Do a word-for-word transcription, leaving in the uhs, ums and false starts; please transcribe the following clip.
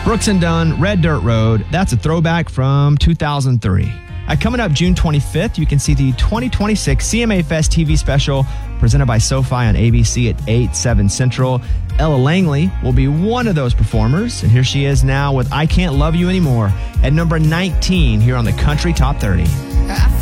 Brooks and Dunn, Red Dirt Road. That's a throwback from two thousand three. Uh, coming up June twenty-fifth, you can see the twenty twenty-six C M A Fest T V special presented by SoFi on A B C at eight, seven Central. Ella Langley will be one of those performers, and here she is now with I Can't Love You Anymore at number nineteen here on the Country Top thirty. I